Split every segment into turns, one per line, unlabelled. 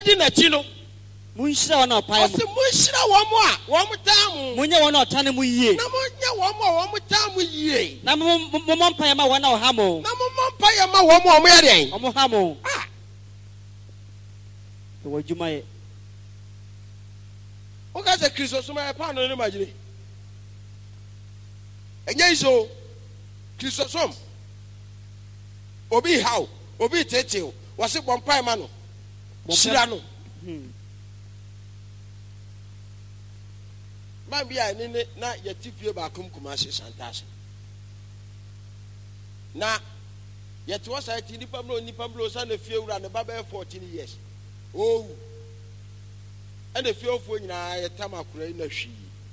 dina chino.
Munshira wana paye.
Ose munshira wamwa, wamutamu.
Munye wana otane mu yie.
Na munye wamwa wamutamu yie.
Na mumon paye ma wana ohamo.
Na mumon paye ma wamwa omyaren.
Omo hamo.
Ah.
To wajumaye.
Oga se Kristo suma e pa no ne magine. Enye iso Kristo som. Obi how, obi tete, wase bompai ma no. Shira no. Man bia ni na yetifie ba kumkuma se santase. Na yet was I ni Pablo san the few ran about 14 years. Oh, and the few for nyina yetama kura na hwi.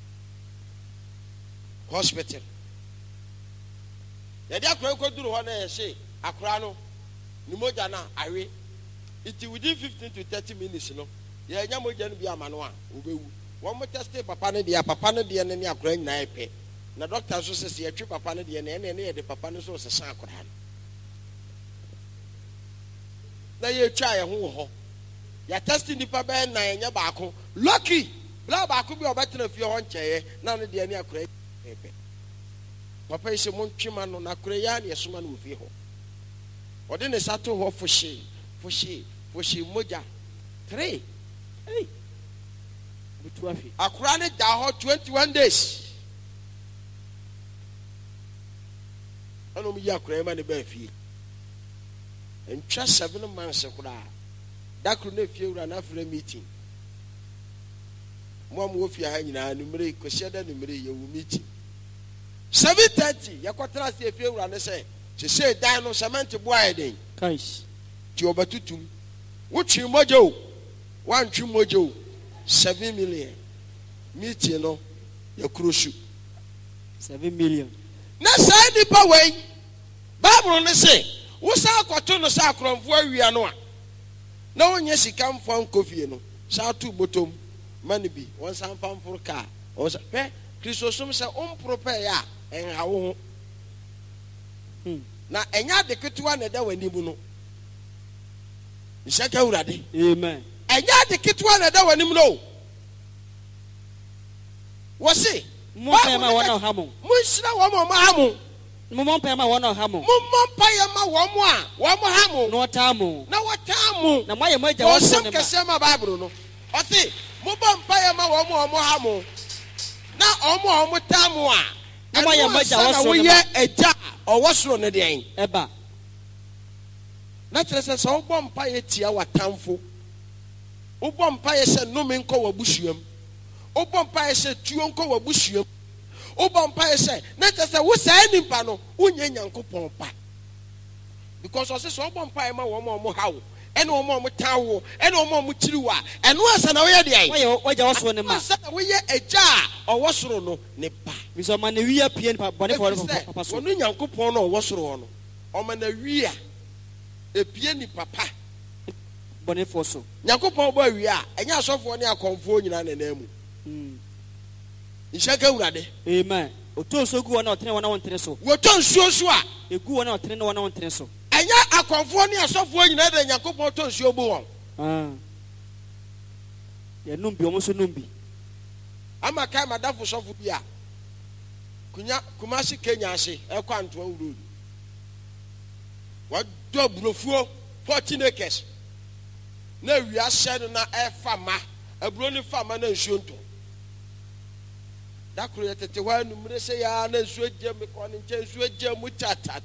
Hospital. Ya dia kura ko duru ho na ye se akura no ni moja na awe. It within 15 to 30 minutes no. Ya nya moja no bi amano a obewu. One more test papa ne dia ne akura nyina epe. Na doctor so say ye twi papa ne dia ne de papa ne so se san akura. Na ye twa ye ho ho. Ya test nipa be na nya baako. Lucky. Bla baako bi obetena fie ho nkyeye na ne dia ne akura epe. Papa ise mo ntwema no na akura ya ne yesoma no ofie ho. Ode ne sato ho foshi moja 3. Hey. Akura ne da ho 21 days. Ano mi akura ma ne ba fie. Entwa 7 months kura. Dakru ne fie wura na afra meeting. Mo am wo fie ha nyina numere kwasiada numere ye wo meeting. 7:30 yakotra se fie wura ne se se dan no cement boa den.
Kais.
Ti obatutum. Wo twi mojo o. Wan twi mojo o. 7 million. Meeting no yakrusu.
7 million.
Na say nipa wey. Bible ne say, wo sa akoto no sa akromfo awia no a. Na onye sika mfo nkofie no. Sa tu botom. Mani bi, won san pamfor ka. O sa pe Kristo som se prepare ya enha wo ho. Na enya de ketewa na da wani mu no. Nshaka urade.
Amen.
Enya de ketewa na da wani mu no. Wose,
mo pa ma wona hamo.
Munshira wo mo hamo.
Mo pa ma wona hamo.
Mo pa ya ma wo mo a, wo mo hamo.
No tamu.
Na wo tamu.
Na moye moja wo so ne
ma. Kese ma Bible no. Oti, mo pa ya ma wo mo hamo. Na omo tamu a.
Na moye moja wo so
ne. Na wo ye eja owo soro ne den.
Eba.
Na kyerese se wo bom pa ye tia watamfo. Wo bom pa ye se nome nko wabusuam. Wo bom pa ye se tuo nko wabusuam. Wo bom pa ye se na kyerese wo sa nimpa no unye Nyankopon pa. Because o se so bom pa ye ma wo mo hawo. Ene wo mo tawo, ene wo mo kiriwa. Eno asa na wo ye de ai.
Waje wo so ne ma.
Asa na wo ye eja owo soro no ne ba.
Biso ma na wi apie ne bone for papa so.
Ono Nyankopon no owo soro no. O ma na wi a epie ni papa
bone for so.
Nyankopon bo wi a enya asofo ne akonfo nyina na namu. Nshaka urade.
Amen. Oto so gu wona otene wona wontere so.
Woto nsuo so a
egu wona otene no wona wontere so.
Enya akonfo ne asofo nyina da Nyankopon to nsuo bo won.
Ya numbi omo so numbi.
Ama kai madafo sofo bi a Kumasi Kenya ase ekwa Antoa road. Wado burofuo 14 acres. Na wi ase no na efama aburo ni fama na nsuo nto. Dakro yetete wa numre se ya na nsuo gye me ko ne nche nsuo gye mu tata.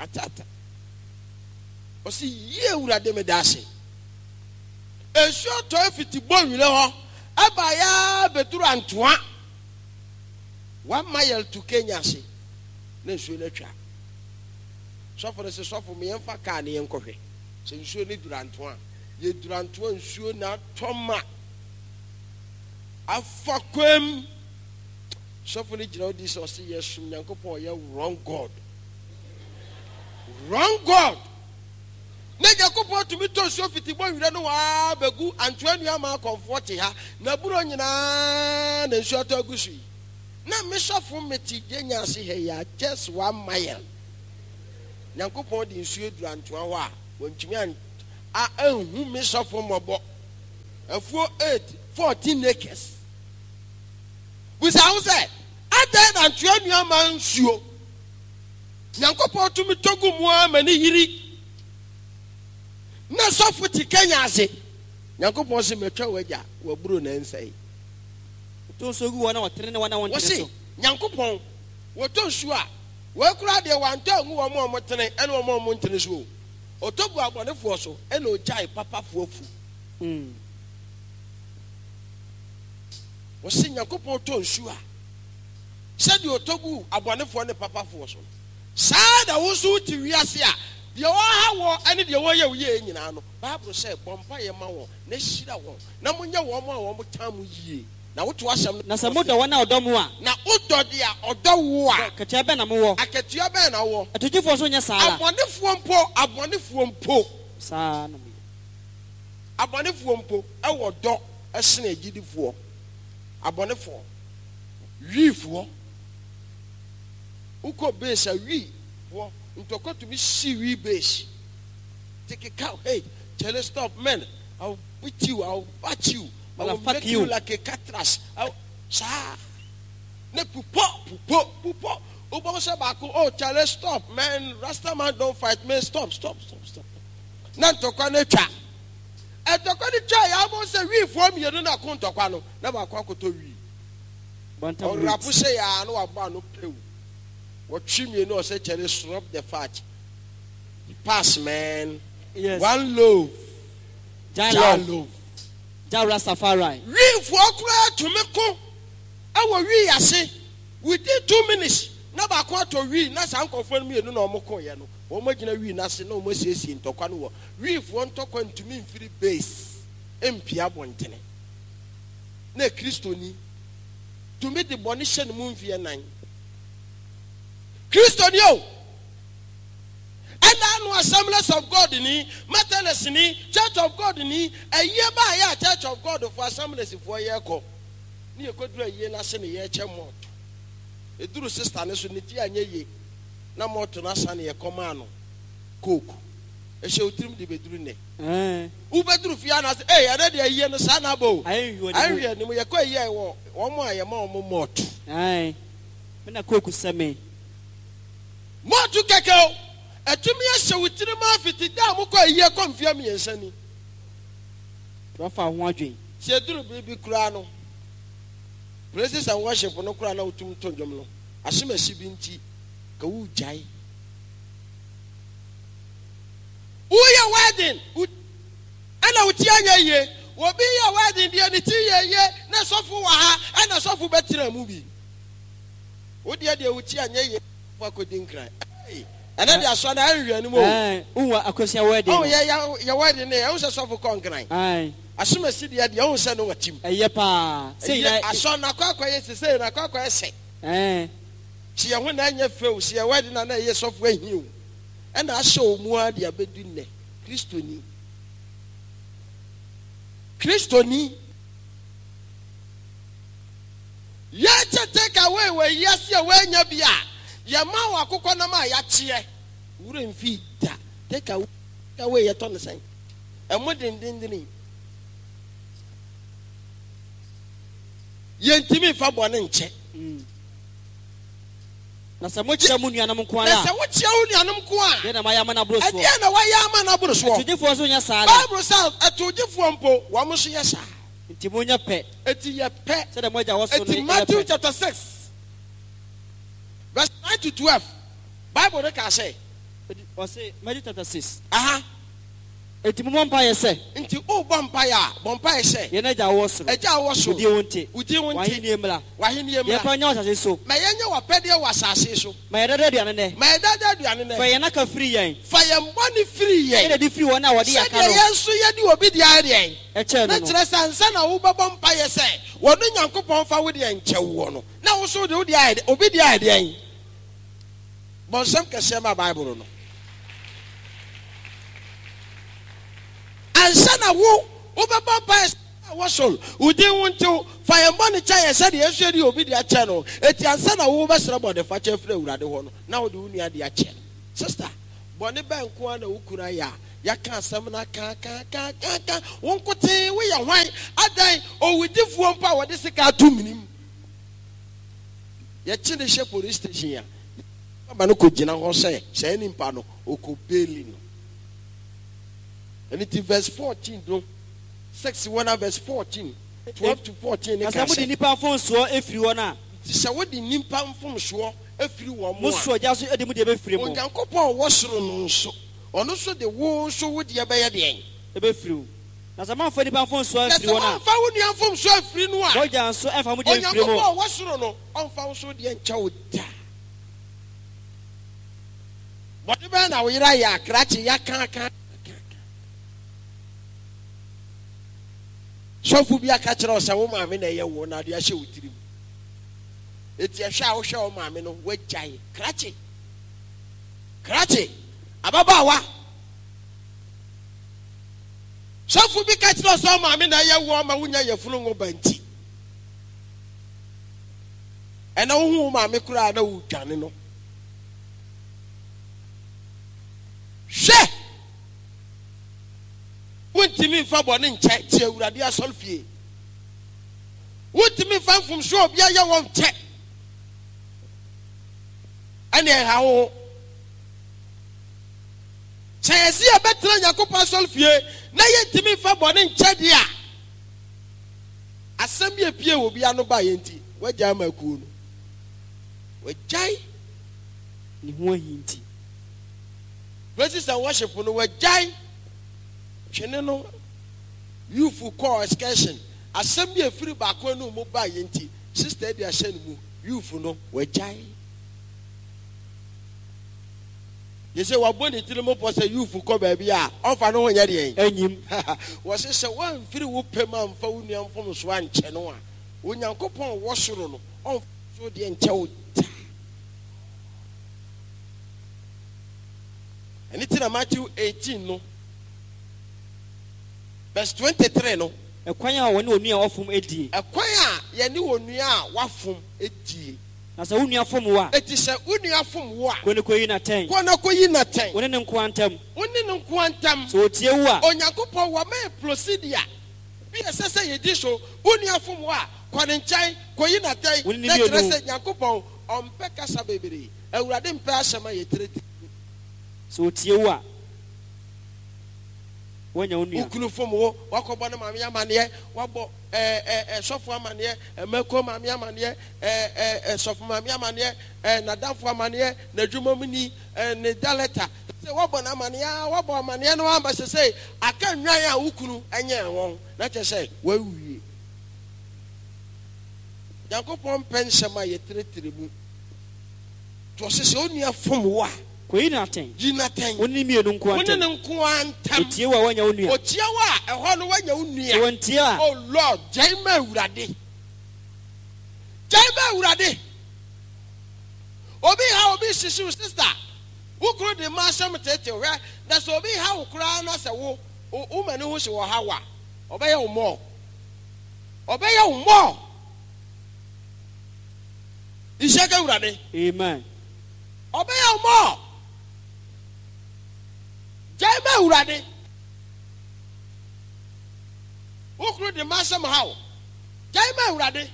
Osi ye urade me dase. Nsuo to afiti bonwire ho aba ya beturu Antoa. 1 mile to Kenya ase. Na nsuo na twa. Sofo se sofo me yemfa ka ne yenkohwe. Se nsuo ni durantoa. Ye durantoa nsuo na toma. Afakwem. Sofo ni gina odi so se yesum Nyankopon ye wrong God. Wrong God. Na Nyankopon tumi to nsuo fiti bo wire no wa begu Antoa nua ma comfort ha. Na buro nyina na nsuo to agusu. Na me sofo meti genya ase he ya just 1 mile. Nyankopon di nsuo durantoa ho a wontumi an a ehu me sofo mobo afuo 14 acres. Busa wo say adan na ntua nua ma nsuo. Nyankopɔn tumi togu mu amani yiri. Na sɔfo ti Kenya ase. Nyankopɔn se metwa wagya waburo na nsai.
To so gu wana watere ne wana wontere so.
Nyankopɔn woto nsuo a wakura de wanto angu wo mo motene ene wo mo ntene so. Otogu abonefo so ene ojai papa fofu. Wo se Nyankopɔn to nsuo a said you otogu abonefo ne papa fo so. Sada wosu ti wiase a de wo ha wo ene de wo ye wo ye nyina no. Bible say bompa ye ma wo na hira wo na munye wo mo a wo tam yie. Na woto asem
na se modo wana odomu a
na odo de a odo wo a
katia be na mo wo
akatua be na wo
atujifo so nya sala
abonefo mpo
sa no
abonefo mpo e wo do esene agidifo abonefo wifo uko base wi wo ntokoto bi si wi base take a cow hey tell us stop man I'll beat you I'll bat you I'll
fuck
make
you
like a catras sa ne pupo Obo say back oh tell us stop man Rasta man don't fight man stop na ntokwa na twa etokwa ni twa ya mo say wi fo mi yedu na ko ntokwa no na ba kwa koto wi
bantam
o rapu say ya no aba no pew what trim you know say tell stop the fat pass man
yes
one loaf
Jalo Rastafari
wi fo kura to me ko awo wi ase within 2 minutes na ba kwa to wi na san kofo mi enu na omko ye no wo magina wi na se na o masiesie ntokwa no wo wi fo ntokwa ntumi mfiri base empia bontene na kristoni tumi de boni hye no mu mfie nan kristoni o and anu Assemblies of God ni Methodist ni Church of God ni eye ba ya Church of God for Assemblies for ye ko ni ekoduru eye na se ne ye chemo eduru sister ne so ne ti anya ye na moto na sa ne ye koma no coke e she utirim de beduru ne u beduru fia na se eh ade de eye no sa na bo ahwe ni mo ye ko eye wo mo aye ma mo moto
me na coke seme
moto kekeo etumi ye she utirim afiti da mo ko eye ko mfia mi yensani
wa fa ho adwen
se eduru bibi kura no praises and worship no kura na utum tonjom no asemasi bi nti ka wu jai uya wedding ana uti anya ye obi ya wedding dia ni ti ye na sofu wa ha ana sofu betira mu bi odi dia uti anya ye fa ko dinkran ana dia so na anhwe ni mo
unwa akosia wedding
oh ya wedding ne ya so sofu konkran asemasi dia o se no watim
eye pa sei na
aso na kwakwa ye sei na kwakwa ye se si ye ho na anya feu si ye wedding na ye sofu ahiu and I show more the abedune Christoni yet take away where yes ya when ya bia ya ma akukọ na ma ya chie wure mfi da take away ya ton sen e modindindini yentimi fa bone nche
na se mo chia mu nuanam ko ala
na se wo chia wo nuanam ko a
de na ma ya ma na broso
e de na wa ya ma na broso
atujifo so nya sala
Bible says atujifo mpo wa mo so ya sa
nti mo nya pe
eti ye pe
se de mo ja wo so
eti Matthew chapter 6 verse 9 to 12 Bible dey ka say
o say Matthew chapter 6 eti mo mpa ye se
nti o bompa ye se
ye na ja wo so
eja wo so
udi wonte
wa
hini emla
ye
pa nya wasase so
ma ye nya wa pede wa sase so
ma ye dada duane ne fa ye na ka free yen
fa ye mboni free yen
ye de free wona wodi aka no
ye nso ye di obi di aren
e che no
na tire sansa na wo bompa ye se wono Nyankopon fa wo de enche wo no na wo so de wo di aren obi di aren bonsam kase ma Bible no ansana wo obaba pa wasol udi wonto fire money cha said yesu di obi di ache no eti ansana wo besra bode fa che frɛ urade ho no na wo de uni ade ache sister bone ban ko na wukura ya yaka asɛm na ka wonkote we ya hwan adan owudifuo mpa wode sika ato minim ye chi ne hye police station ya aba no ko gina ho sɛ ni mpa no okobeli no and it verse 14 no 61 verse 14 12 to 14 ne ka
asɛm de nipa fon so efiri wɔ na
sɛ wodi nipa mfom so efiri wɔ mo
mo so gya so de mu de befiri mo
onyankopɔn wɔ soro no nso ɔno so de wo so wodi ɛbɛyɛ deɛn
ebefiri na sɛ man fa nipa fon so efiri wɔ na
fa wo nua mfom so efiri no a
mo gya so ɛfa mo de efiri mo
onyankopɔn wɔ soro no ɔmfa wo so de nkyɛ wo da bɔde bɛn na wo yera yɛ akrakye ya ka sɔfo bi aka kyerɛ sɛ wo maame na ɛyɛ wo na de ahyɛ wo tirim eti ɛhwɛ a wohwɛ wo maame no wagyae krakye ababaawa sɔfo bi ka kyerɛ sɛ wo maame na ɛyɛ wo ma wonya yɛfunu ngo banti ɛna wo hu wo maame koraa na wo dwane no hwɛ wontimi mfa bɔne nkyɛ ti awurade asɔre fie wontimi mfa mfomso obi ayɛ wɔ nkyɛ ɛne ɛha wo sɛ yɛsi yɛbɛtena nyankopɔn asɔre fie na yɛntimi mfa bɔne nkyɛ deɛ a asɛm bi apue wɔ bia no ba yɛnti wagyae ma akuo no wagyae
ne ho ahinti
praises and worship no wagyae twene no youth call excursion asɛm bi afiri baako no mu ba yɛnti sister de ahyɛ no mu youth no wagyae yɛsɛ wabɔ ne tiri mu pɔ sɛ youth kɔ baabi a ɔmfa no ho nyɛ deɛ
anyim
wɔse sɛ woamfiri wo pɛ ma mfa wo nua mfom so ankyɛ no a onyankopɔn wɔ soro no ɔmfa so deɛ nkyɛ wo da ɛne ti na Matthew 18 no verse 23 no
ɛkwan a wɔne onua wafom edie
ɛkwan a yɛne onua a wafom edie
na sɛ onua fom wo a
eti sɛ onua fom wo a
kone koyi na ten
kɔna koyi na ten
wone ne nko antam
wone ne nko antam
so otie wo a
onyankopɔn wɔ ma procedure bi ɛsɛ sɛ yɛdi so onua fom wo a kɔne nkyɛn koyi na ten na kyerɛ sɛ nyankopɔn ɔmpɛ kasa bebree awurade mpɛ ahyɛma yɛtiriti
so otie wo a wonya onua
ukunu fom wo wakɔbɔ ne maame amaneɛ wabɔ sɔfo amaneɛ mako maame amaneɛ sɔfo maame amaneɛ nadafo amaneɛ n'adwuma mu ni ne daleta sɛ wabɔ na amaneɛ wabɔ amaneɛ no amba sɛ aka nwan a ukunu ɛnyɛ wɔn na kyɛ sɛ wawie Nyankopɔn pɛ nsɛm a yɛtiritiri mu to sɛ onua fom wo a
koyi na ten wone mienu nko antam
wone nko antam
otie wo a wonya onua
otie wo a ɛhɔ no wonya onua
so wontie a
oh Lord gyae ma awurade obi ha obi sisi sister wo kuro de ma asɛm tete hwɛ na sɛ obi ha wo koraa na sɛ wo mani ho hye wɔ ha wa ɔbɛyɛ wo mmɔ ihyɛ ka awurade
amen
ɔbɛyɛ wo mmɔ gyae ma awurade wo kuro de ma asɛm ha wo gyae ma awurade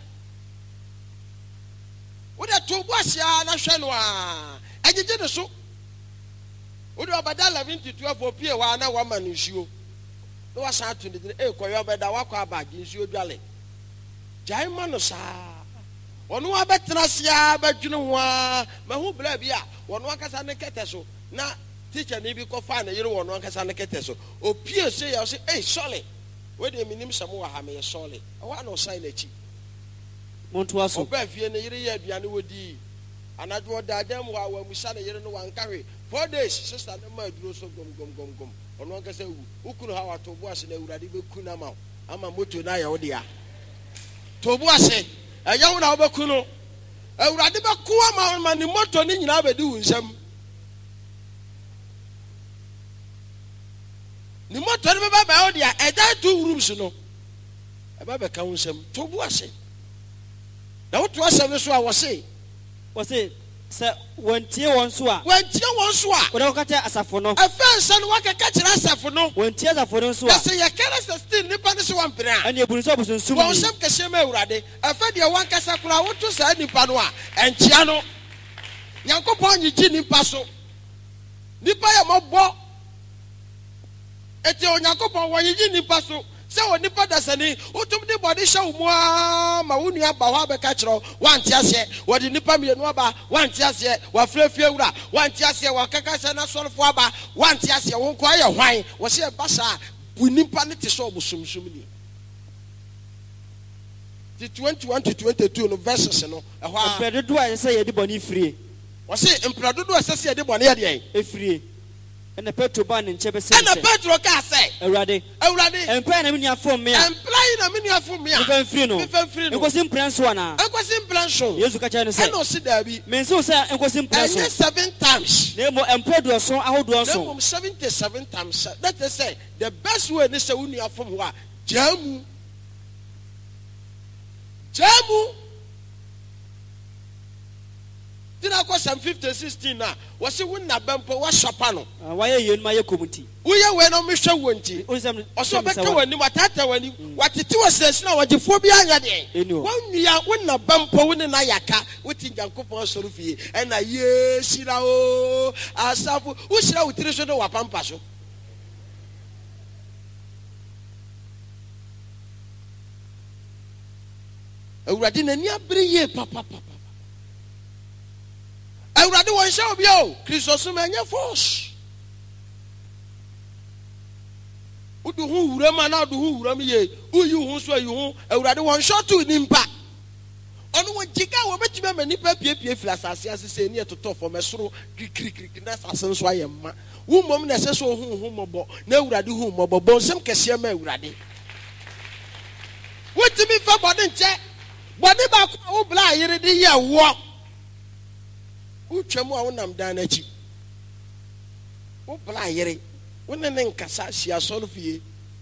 wo de to bo ahyia na hwɛ no a ɛgyegye ne so wo de ɔbɛda 11 to 12 opie hɔ a na wama no nsuo na wasan ato ne dine kɔyɛ ɔbɛda wakɔ abagye nsuo dwale gyae ma no saa ɔno abɛtena sia bɛdwene ho a mahu bra bi a wɔno akasa ne kɛtɛ so na teacher ne bi kɔfa ne yere wɔno akasa ne kɛtɛ so opie se yɛ sɛ sɔle we de minim sɛ mo wɔ ha me sɔle ɛwa no sai n'akyi
monto aso
ɔba fie ne yere yɛ aduane wodi anadwo dadam wa amusa ne yere no wanka hwe 4 days sister ne ma aduro so gom ɔno akasa wu ukunu ha wato bo ase na awurade beku na ma ama moto na yɛ wo dia to bo ase ɛyɛ wo na wobɛku no awurade bɛku ama ne moto ne nyina bɛdi wo nsɛm ne moto ne bɛba wo dia ɛda 2 rooms no ɛba bɛka wo nsɛm to bo ase na woto asɛm so a wɔse
sɛ wɔntie wɔn so a
wɔntie wɔn so a
wɔde wɔkata asafo no
ɛfɛ nsa no wakeka kyerɛ asafo no
wɔntie asafo no nso
na
a
sɛ yɛkɛrɛ sɛ still nipa no so wɔmpene a
ɛne ebunu sɛ ɔbosonsum
wɔn
ni
nsɛm kɛseɛ ma awurade ɛfɛ deɛ wankasa koraa woto saa nipa no a ɛnkyea no nyankopɔn nyegye nipa so nipa yɛ mɔbɔ eti onyankopɔn wɔnyegye nipa so sɛ wɔ nipa dasani wotum de bɔde hyɛ wo mu a ma wo nua ba hɔ abɛka kyerɛ wante aseɛ wɔde nipa mmienu aba wante aseɛ wafrɛfie wura wante aseɛ wakaka hyɛ n'asɔrefo aba wante aseɛ wo nko ayɛ hwan wɔsɛ ɛba saa bu nipa no te sɛ ɔbosomsom ni ti 21 to 22 no verses no ɛhɔ a
mpɛ dodoɔ a ɛsɛ yɛde bɔne firie
wɔsɛ mpɛ dodoɔ a ɛsɛ sɛ yɛde bɔne yɛdeɛ
efirie ɛna petro ba ne nkyɛn bɛsɛ
ɛna petro kaa sɛ
awurade
awurade
mpɛ na me nua fom me a
ɛmplayi na me nua fom me a
mefa mfiri no
mfiri no
nkosi mpena nso anaa
ɛnkɔsi mpena nso
yesu ka kyerɛ no sɛ
ɛna ɔsi daabi
mensew sɛ nkosi mpena
ɛnyɛ
so
7 times
na mmom mpɛ aduɔson ahodoɔ
na
nso
mmom 77 times that is say the best way ne sɛ wo nua fom hɔ a gyaa mu tina kɔ Psalm 50:16 na wɔsi wo nna bɛmpo wɔasɔpa no
wayɛ yie no ma yɛ kɔm nti
woyɛ wei na ɔmehwɛ wo nti ɔsɛ ɔbɛka w'anim watata w'anim watete wɔ sɛsi na wɔgyefoɔ bi anyɛ deɛ wɔnnua wo nna bɛmpo wo ne na yaka wote nyankopɔn asɔre fie ɛna yee hyira o asafo wohyira wo tiri so ne wapampa so awurade n'ani abere yie papapapa awurade wɔn hyɛ obi o kristosom ɛnyɛ force wodu ho wuram a na wodu ho wuram yie woyi ho so ayi ho awurade wɔn hyɛ to nimpa ɔno wɔn gyika a wɔbɛtumi ama nipa piepie firi asase ase sɛ ani ɛtotɔ fam ɛsoro kirikirikiri na asase nso ayɛ mma wo mmom na ɛsɛ sɛ ohun ho mmɔbɔ na awurade hu mmɔbɔ bɔ nsɛm kɛseɛ ma awurade wotumi fa bɔde nkyɛ bɔde baako a wo bla ayere de yɛ wɔ wotwa mu a wonam dan n'akyi wo bla ayere wo ne ne nkasa hyia sɔre fie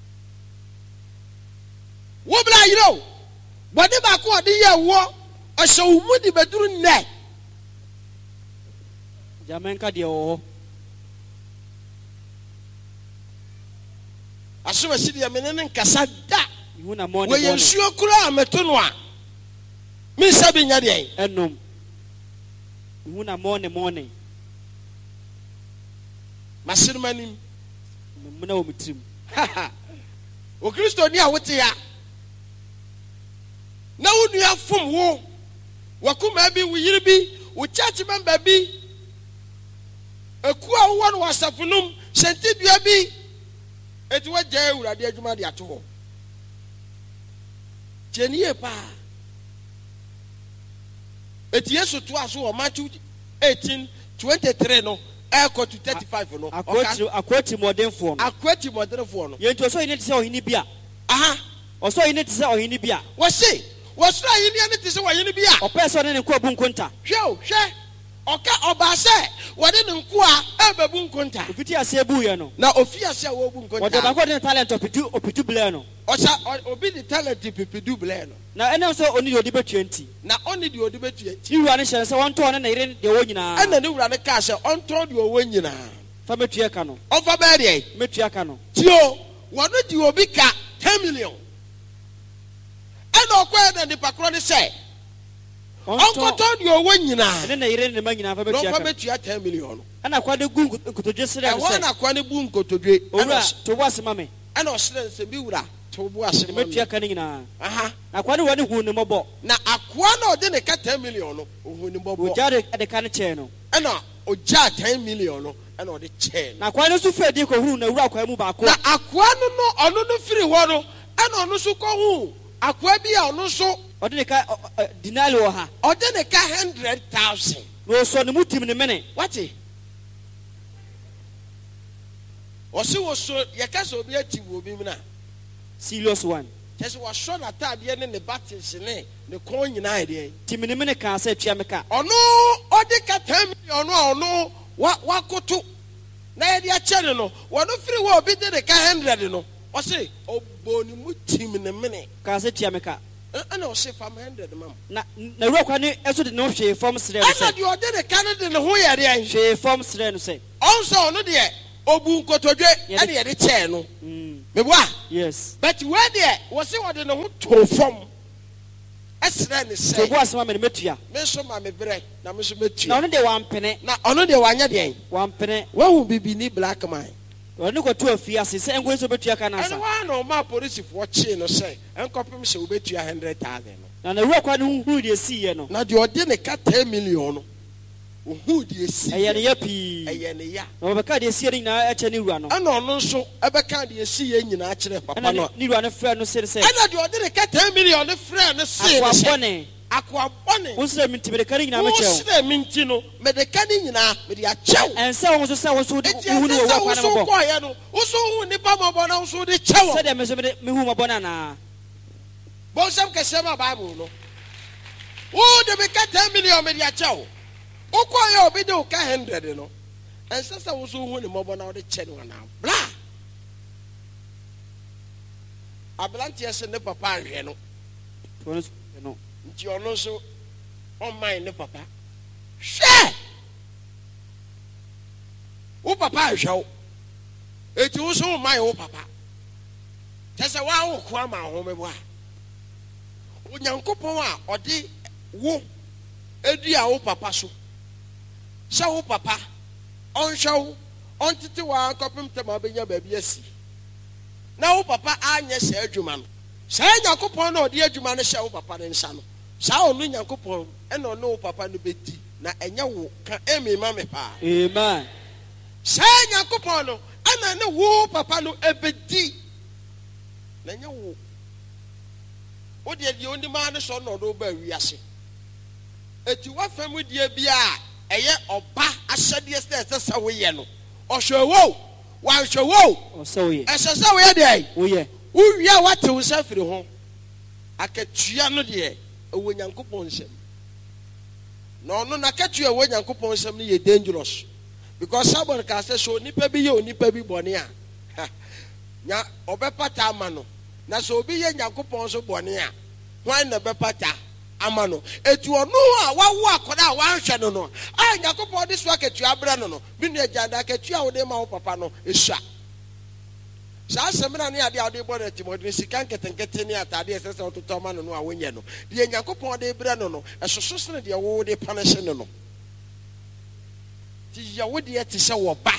wo bla ayere o bɔde baako a ɔde yɛ wɔ ɔhyɛ wo mu de bɛduru nnɛ
gyamenka deɛ wɔ hɔ
asom asi deɛ mene ne nkasa da
ihu na mɔ ne
wɔyɛ nsuo koro a meto no a mensa bi nya deɛ
ɛnom ihu na mɔ ne
masene m'anim
mena wɔ me tirim
o kristoni a wote ya na wo nua fom wo wakoma bi wo yiri bi wo church member bi eku a wo no wasafonum sentidua bi eti wagya awurade adwuma de ato hɔ genie pa eti yesu to aso wɔ Matthew 18:23 no ɛkɔ to 35 no
akwati mɔdenfoɔ no
akwati mɔdenfoɔ no
yɛnti ɔsɔ yine te sɛ ɔhene bi a ɔsɔ yine te sɛ ɔhene bi a
wɔse wɔsoro ayenia ne te sɛ wɔyene bi a
ɔpɛɛ sɛ ɔne ne nkoa bu nkonta
hwɛ ɔka ɔbaa sɛ wɔde ne nkoa ɛbɛbu nkonta
ofiti aseɛ buiɛ no
na ofi ase a wɔbu nkonta
wɔde baako de ne talent ɔpitu blɛ no
ɔsa obi de talent pipidu blɛ no
na ɛnam sɛ ɔne deɛ ɔde bɛtua nti
na ɔne deɛ ɔde bɛtua nti
ne wura ne hyɛ no sɛ wɔntɔɔ ne na yere deɛ wɔ nyinaa
ɛna ne wura ne kaa sɛ ɔntɔn deɛ ɔwɔ nyinaa
fa mɛtua ka no
ɔfa bɛɛ deɛ
mɛtua ka no
tio wɔno de obi ka 10 million ɛna ɔkɔɛ na nipa korɔ ne sɛ ɔnkɔtɔn deɛ ɔwɔ nyinaa
ɛne na yere ne ma nyinaa fa
na ɔfa
mɛtua ka
bɛtua 10 million no
ɛna kwa de gu nkotodwe serɛ no
ɛhɔ
sɛ
na kwa ne bu nkotodwe
owura to bo ase ma me
ɛna ɔserɛ sɛ bi wura to bo ase ma me
mɛtua ka ne nyinaa
aha
na kwa ne wɔ ne hu ne mmɔbɔ
na akoa na ɔde ne ka 10 million no ohun ne bɔbɔ
ogya de ka ne kyɛɛ no
ɛna ogya 10 million no ɛna ɔde kyɛɛ no
na kwa ne nso fɛ di kɔhuru na wura kwa mu baako
na akoa no no ɔno no firi hɔ no ɛna ɔno so kɔhu akoa bi a ɔno so
ɔde ne ka dinali wɔ ha
ɔde ne ka 100,000
na ɔsɔ ne mu tim ne mene
wate ɔse wɔso yɛka sɛ obi ati wɔ obi mu no a
serious one
kyɛ sɛ wɔsɔ n'ataadeɛ ne ne bates ne ne kɔn nyinaa deɛ
tim ne mene kaa sɛ tua me ka
ɔno ɔde ka 10 million no a ɔno wakoto na yɛde akyɛ ne no wɔno firi hɔ obi de ne ka 100 no ɔse ɔbɔ ne mu tim ne mene
kaa sɛ tua me ka
And I'll say from 100 mum.
Na wura kwa ne eso de no hwe form sere no
And
say.
that you are the Canada in the whole area.
Hwe form sere no say.
Also, no dear, Obu Kotodre, and the chair no. Me wa.
Yes.
But where there was it what in the who to form. As then is
So
say,
go asema me metua.
me so ma me bre, na me so metu.
Na ono de wan pene.
Na ono de wanya de.
Wan pene.
When will be ni black man?
Ono ko to afia se se engo so betua ka na
And
sa.
one no ma police for chi no say, and copy se obetu 100,000.
Na wura kwa ne hu de si ye no.
Na de odi ne ka 10 million no. Who de si.
Eye ne ya pi.
Eye ne ya.
Na obeka de si ye na eche ne wura no.
And ono nso ebeka de si ye nyina kire papa no.
Ni wura ne fra no se se.
And de odi ne ka 10 million ne fra ne se.
Akwa bone.
Akwa bone.
Wo se minti me de kari nyina me chew.
Wo se minti no me de ka ni nyina me de achew.
Ensa wo so sa wo so hu ni wo kwa na
wo
bo.
ko ye no. Wo so hu ni pa mo bo na wo so de chew.
Se de me so me hu mo bo na na.
Bo sam ke se ma Bible no. Wo de me ka 10 million me de achew. Wo ko ye obi de o ka 100 no. Ensa sa wo so hu ni mo bo na wo de che no na. Bla. Ablante se ne papa ahwe no.
No.
Nti ono so on mind ne papa. Hwe! Wo papa ahwe. Eti wo so on mind wo papa. Tese wa wo ko ama ho me bo a. Onyankopon a ode wo edi a wo papa so. Sha wo papa on hwe on tete wa kopem tema benya ba bi asi. Na wo papa anya se adwuma no. Sha Nyankopon na ode adwuma no hye wo papa ne nsa no. Sha onu Nyankopon e no no wo papa no beti na enya wo ka emi ma me pa.
Amen.
Sha Nyankopon no ana ne wo papa no ebedi na enya wo. O de oni ma ne so no do ba wiase. Eti wa fam die bia eye oba ahyede se wo ye no. Ohwewo wa hwewo
O so ye.
Esese wo ye de.
O ye.
Uwia wate wo safiri ho. Akatua no de ewo Nyankopon nsem. No no na katua ewo Nyankopon nsem no ye dangerous. Because somebody can say so nipa bi ye onipa bi bone a. Nya obepata ama no. Na so obi ye Nyankopon so bone a. Hwan na bepata ama no. Etu ono a wawo akoda a wanhwe no no. A Nyankopon de so akatua bra no no. Bi no aganda akatua wo de ma wo papa no esua. Sa semina ne ade ade bo na Timothy sika nketenkete ne atade esese ototo ma no no a wonye no de Nyankopon de bra no no esoso sene de wo de punish no no ti ya wo de ti se wo ba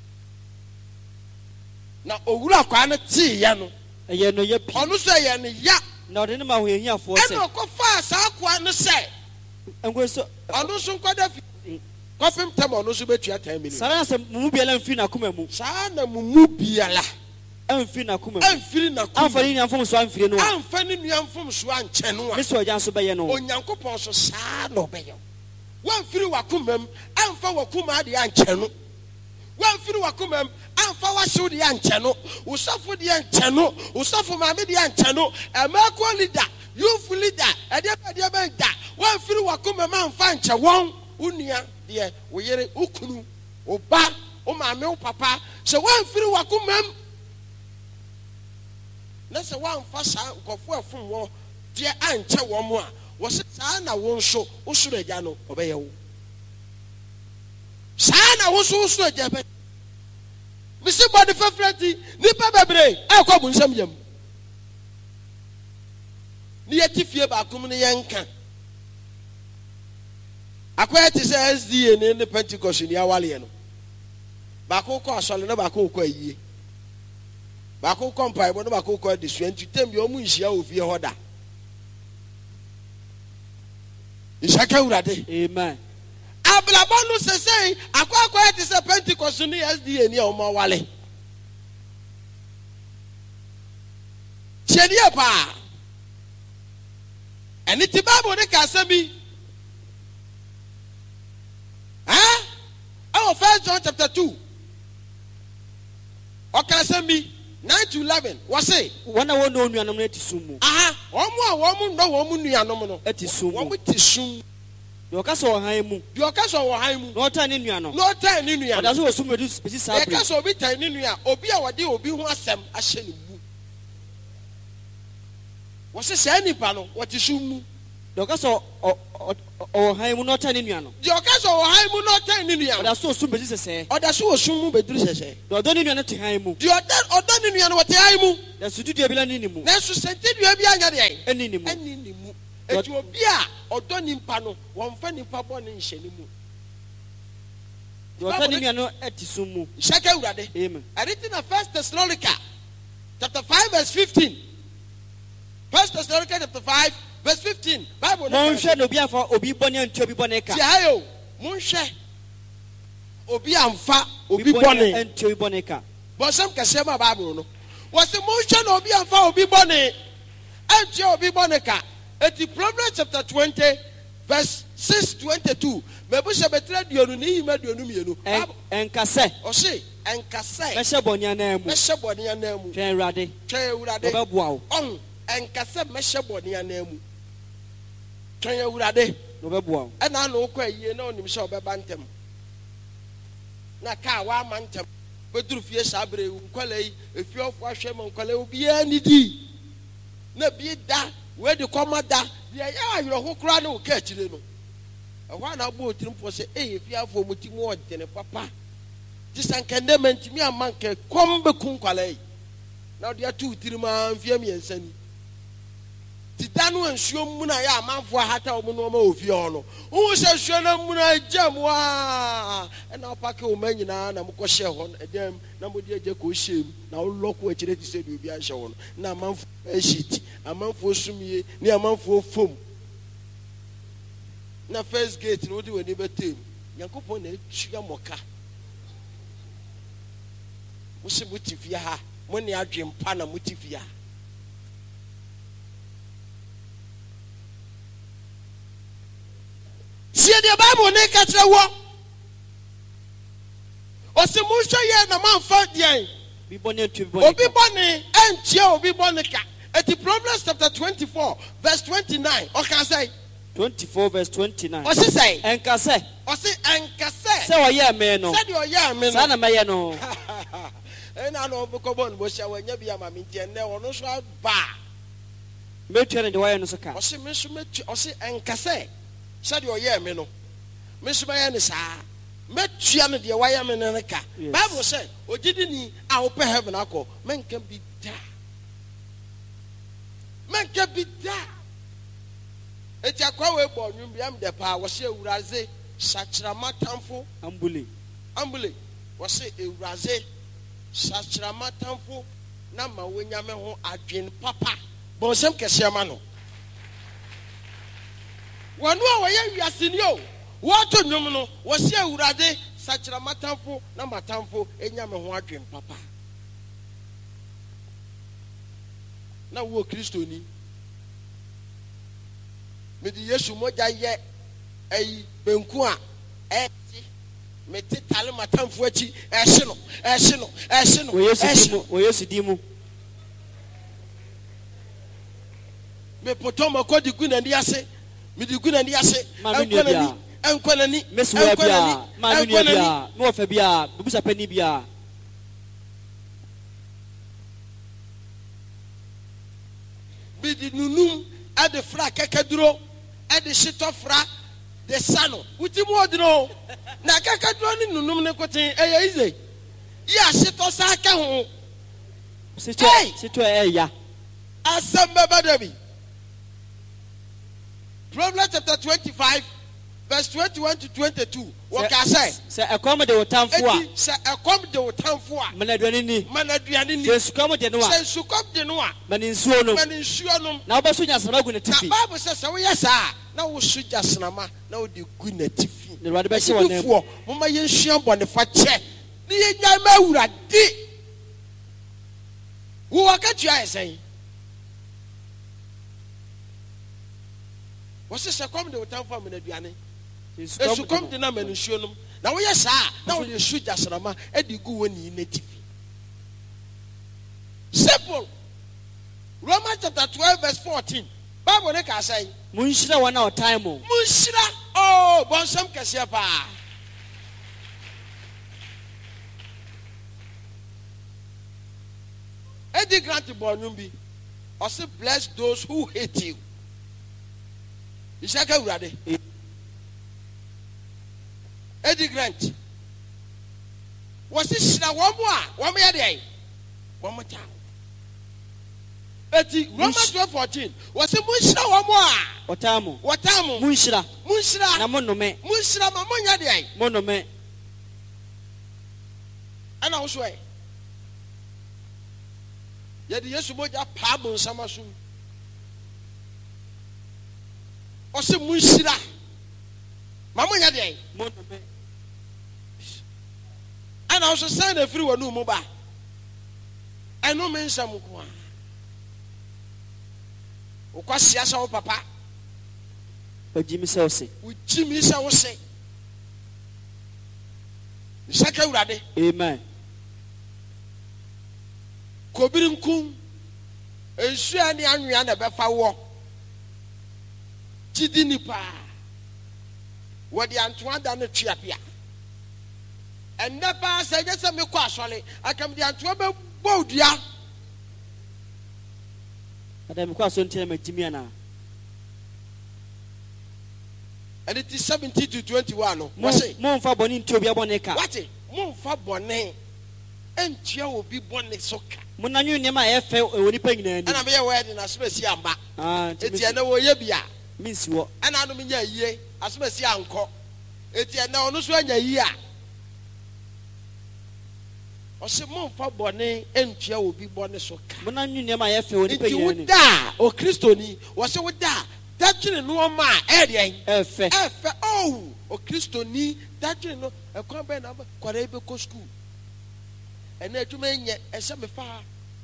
na owura kwa na ti ya no
Eye no ye pi.
onu so ye ne ya
Na ode ne ma ho ehia fo se.
e no ko fa sa kwa no se
Engo so
onu so nkwada fi kofim tem onu so betua 10 million
sara se mu biala mfi na kuma mu.
sa na mumu biala
Amfi na kuma mu.
amfiri na kuma
Amfa ni amfom so amfiri no.
amfa ni nuamfom so anche no a
Me so ojan so be ye no.
Onyankopon so saa no be yo wamfiri wakomam amfa wakoma de anche no wamfiri wakomam amfa wahyew de anche no usafo de anche no usafo maame de anche no emako leader youth leader ade ba da wamfiri wakomam amfa anche won unia de wo yere ukunu oba o maame o papa so wamfiri wakomam na se wamfa saa nkofo afum wo de anche wo mo a wo se saa na wo nso usuro agya no obeye wo saa na wo so usuro agya be misi body fafrati nipa bebre akọ nsam yam ni yetifie ba akum ne yenka akwai ti se SDA ne Pentecost ni awale no ba ko ko asole na ba ko ko ayie ba ko ko mpai bo na ba ko ko de suanti tem bi o mu nhia ofie hoda Ishaka urade.
Amen.
Ablabonu se say akwa ti se Pentecost ni SDA ni o ma wale. Chedi pa. Eni ti Bible ne ka sabi. Oh, 1 John chapter 2. Okay, sabi 9-11. What say?
Wana wo no nuanom na tisumu.
Omu no womu nuanom no.
Etisumu.
Womu tisum.
Yo ka so han mu.
Yo ka so wo han mu.
No ta ni nuanom.
No ta ni nuanom.
Oda so wo sumu edu spesi sabre.
E ka so obi ta ni nua, obi a wode obi ho asem ahye ne mu. wɔse sɛ nipa no wɔte sum mu
deɛ ɔka sɛ ɔwɔ han mu na ɔtɛn ne nua no
deɛ ɔka sɛ ɔwɔ han mu na ɔtɛn ne nua no
ɔda so osum bɛsi sɛsɛɛ
ɔda so wɔ sum mu bɛduru sɛsɛ
deɛ ɔdɔ ne nua no te han mu
deɛ ɔdɔ ne nua no wɔte han mu
deɛ sududua bi la ne ne mu
nanso sɛntedua bi anyɛ deɛ
ɛni ne mu
ɛne ne mu eti obi a ɔdɔ nipa no wɔmfa nipa bɔ ne nhyɛ ne mu
deɛ ɔtɛn ne nua no ɛte sum mu
hyɛkɛ awurade
amen
ɛde na 1 Thessalonica chapter 5 verse 15 1 Thessalonica chapter 5 verse 15 Bible
monhwɛ na obi amfa obi bɔne antua obi bɔne ka
ti ayo monhwɛ obi amfa obi
obi
bɔne
antua obi bɔne ka
bɔnsɛm kɛseɛ ma Bible no wɔse monhwɛ na obi amfa obi bɔne antua obi bɔne ka eti Proverbs chapter 20 verse 6:22 mebusha betra duonu ni yima duonu mienu
ɛnkasɛ
ɔse ɛnkasɛ
mɛhyɛ bɔne anan mu
mɛhyɛ bɔne anan mu
twɛn awurade
twɛn awurade
ɔbɛboa wo
ɔn ɛnkasɛ mɛhyɛ bɔne anan mu twɛn awurade
ɔbɛboa wo
ɛna na wokɔ ayie na onim sɛ ɔbɛba ntɛm na kaa waama ntɛm bɛduru fie saa bere nkwala yi efiɔfo ahwɛ ma nkwala yi obiara ni di na bi da wedi kɔma da deɛ yɛ awerɛho koraa ne wo ka akyire no ɛhɔ a na abɔ otirim pɔ sɛ ɛyɛ fiafoɔ mu ti mu ɔdene papa gye sɛ nkɛndɛ ma ntimi ama nkɛ kɔm bɛku nkwala yi na ɔde ato wo tirim a mfeɛ mmiɛnsa ni ti da no nsuo mu na yɛ amanfoɔ ahata wɔ mu no ɔma wɔ fie hɔ no wohu sɛ nsuo no mu no agya mu a ɛna wopake wo ma nyinaa na mokɔhyɛ hɔ no ɛdɛm na mode agya kɔhyɛ mu na wolɔko akyirɛ te sɛ deɛ obi ahyɛ hɔ no na amanfoɔ ahyi ti amanfoɔ sumie ne amanfoɔ fom na first gate no wode w'ani bɛtam nyankopɔn na atua mmɔka wo se mote fie ha mo ne adwempa na mote fie ha sie deɛ Bible ne ka kyerɛ wɔ ɔse monhwɛ yɛ na mamfa deɛn
obi bɔne antua obi bɔne
obi bɔne antua obi bɔne ka eti Proverbs chapter 24 verse 29 ɔka sɛ
24 verse 29
ɔse sɛ
ɛnkasɛ
ɔse ɛnkasɛ
sɛ ɔyɛɛ me no
sɛdeɛ ɔyɛɛ me
saa
no
na mɛyɛ no
ɛna na ɔbɛkɔbɔ no bɔhyia wɔanya bi ama me nti ɛnnɛ ɔno nso aba
mɛtua no deɛ wɔyɛ no so ka
ɔse me nso mɛtua ɔse ɛnkasɛ sɛdeɛ ɔyɛɛ me no me nso mɛyɛ ne saa mɛtua no deɛ wɔyɛ me no ka
Yes.
Bible sɛ ogyidini a wopɛ heaven akɔ menka bi da menka bi da eti akwa wei bɔ ɔnwom bi am dɛ paa wɔse awuraze sakyerama tamfo
ambule
ambule wɔse awuraze sakyerama tamfo na ma wɔnya me ho adwen papa bɔnsɛm kɛseɛ ma no wɔno a wɔyɛ wiaseni o wɔto nnwom no wɔse awurade sakyerama tamfo na matamfo ɛnya me ho adwen papa na wo kristoni mede Yesu mogya yɛ ayi benku a ɛti mete tale matamfo akyi ɛhye no ɛhye no ɛhye no
wɔ Yesu di mu
me poto makodi gu n'ani ase mede gu n'ani ase
ɛnkɔ
n'ani
mesiwa bia ma me nua bia me wɔfa bia bebusa pani bia
mede nunum ɛde fra kɛkɛduro ɛde hyetɔ fra de sa no wuti mu ɔduro na kɛkɛduro ne nunum ne koten ɛyɛ ize yi ahyetɔ saa ka ho
sitɔ ɛya
asɛm bɛba da bi Proverbs chapter 25 verse 21 to 22 wɔka sɛ
ɛkɔm de wo tamfo a
eti sɛ ɛkɔm de wo tamfo a
mana aduane ni
mana aduane ni
sɛ sukɔm de no a
sɛ nsukɔm de no a
mana nsuo nom
mana nsuo nom
na wobɛso nyasama gu ne
na
tifi
Bible sɛ sɛ woyɛ saa na woso gyasenama na wode gu n'atifi
na Awurade bɛhyɛ wɔ nam
Asidifoɔ, momma yɛnsua bɔnefa kyɛ ne yɛnya ma Awurade wowɔ akatua yɛ sɛn wɔse sɛ kɔm de wo tamfo a mana aduane esukɔm de na ma nsuo nom na woyɛ saa na wode su gyasenama de gu wɔ ne n'atifi simple Romans chapter 12 verse 14 Bible ne ka sɛ
monhyira wɔn a ɔtan mo
munhyira oh bɔnsɛm kɛseɛ paa edi grant bɔ nnwom bi Also bless those who hate you. Ishaka urade. Eddie Grant. Was this na one more day? One more time. Eddie Romans 12:14. Was a munshra one more. Watamu.
Munshra.
Na
monome.
Munshra mamonya day.
Monome.
And also, yet the yes, moja pabon samasu. Ose munshira. Mamonya day.
Monome.
And also sign a free one no moba. I know men some kwa. Okwasi asa wo papa.
Ojimi se ose.
Ujimi se ose. Ishaka urade.
Amen.
Kobirinkum. Ensu ani anwea na befa wo. Jidi nipa. Wodi antoa da no tuapia. And never say yes, I'm a quasole. I come down to a bodia.
Madam Quason tell me Jimiana.
And it is 17 to 21.
Mon for bonin to be a boneca.
What it? Mon for bonnet. And Chia will be bonnet soccer.
Monanu near my FL or Winnipeg.
And I'm here wedding as Messiamba. It's a no yabia.
Miss what?
And I don't mean ye as Messianco. It's a no year. Ose mon fa bone entua obi bone so ka
mona nyu ma yefe oni pe
yen da o kristoni wo se wo da dagene no ma eden efe o kristoni dagene no e kon be na kwara ebe ko school ena adwuma enye ese me fa